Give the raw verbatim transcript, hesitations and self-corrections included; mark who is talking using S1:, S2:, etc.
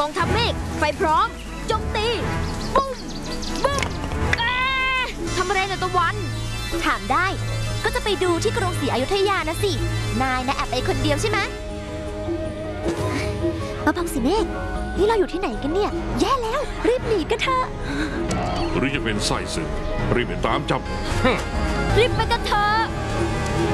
S1: องทัพเมฆไฟพร้อมโจมตีปุ้มบุ้มทำอะไรนะตะวัน
S2: ถามได้ก็จะไปดูที่กรุงศรีอยุธยานะสินายนะแอบไปคนเดียวใช่ไหมมาพังสิเมฆนี่เราอยู่ที่ไหนกันเนี่ยแย่แล้วรีบหนีกันเถอะ
S3: หรือจะเป็นไส้ศึกรีบไปตามจับ
S1: รีบไปกันเถอะ